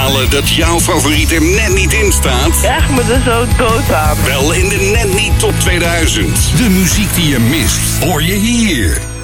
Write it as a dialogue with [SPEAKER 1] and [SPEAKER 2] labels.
[SPEAKER 1] balen dat jouw favoriet er net niet in staat?
[SPEAKER 2] Ja, ik me er zo dood aan.
[SPEAKER 1] Wel in de Net Niet Top 2000. De muziek die je mist, hoor je hier.